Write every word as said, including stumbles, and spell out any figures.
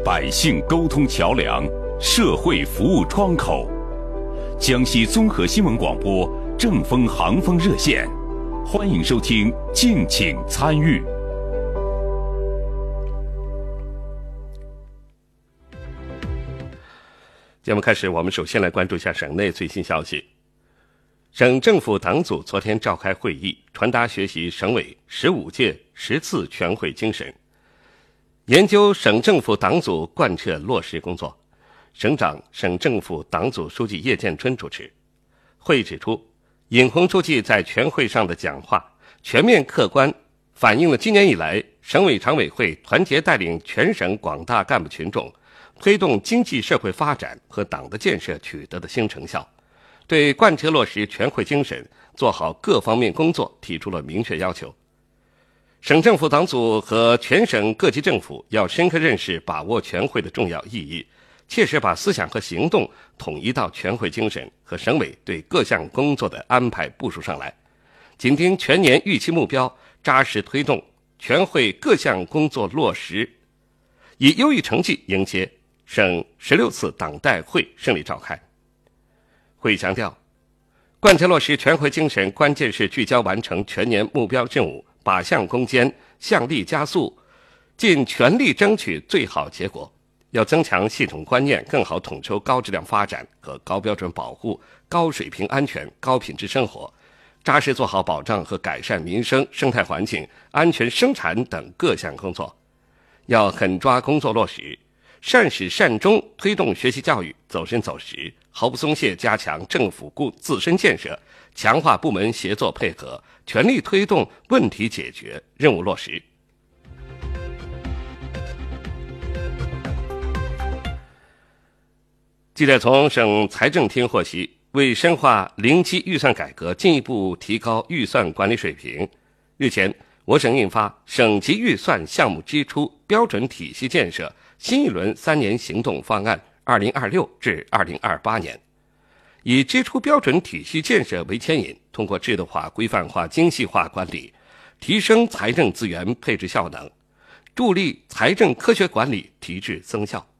百姓沟通桥梁，社会服务窗口。江西综合新闻广播正风航风热线，欢迎收听，敬请参与。 节目开始，我们首先来关注一下省内最新消息。省政府党组昨天召开会议，传达学习省委十五届十次全会精神，研究省政府党组贯彻落实工作。省长、省政府党组书记叶建春主持。会议指出，尹洪书记在全会上的讲话全面客观反映了今年以来省委常委会团结带领全省广大干部群众推动经济社会发展和党的建设取得的新成效，对贯彻落实全会精神做好各方面工作提出了明确要求。省政府党组和全省各级政府要深刻认识把握全会的重要意义，切实把思想和行动统一到全会精神和省委对各项工作的安排部署上来，紧盯全年预期目标，扎实推动全会各项工作落实，以优异成绩迎接省十六次党代会胜利召开。会议强调，贯彻落实全会精神，关键是聚焦完成全年目标任务，把项攻坚，项力加速，尽全力争取最好结果。要增强系统观念，更好统筹高质量发展和高标准保护、高水平安全、高品质生活，扎实做好保障和改善民生、生态环境、安全生产等各项工作。要狠抓工作落实，善始善终，推动学习教育走深走实，毫不松懈加强政府顾自身建设，强化部门协作配合，全力推动问题解决、任务落实。记者从省财政厅获悉，为深化零基预算改革，进一步提高预算管理水平，日前我省印发《省级预算项目支出标准体系建设新一轮三年行动方案（二零二六至二零二八年），以支出标准体系建设为牵引，通过制度化、规范化、精细化管理，提升财政资源配置效能，助力财政科学管理提质增效。